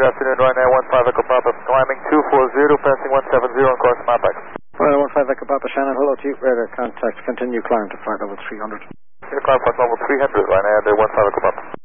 afternoon, Ryanair 15 Echo Papa, climbing 240, passing 170 on course Mapax. Ryanair 15 Echo Papa, Shannon, hello to you, radar contact, continue climb to flight level 300. Climb flight level 300, Ryanair 15 Echo Papa.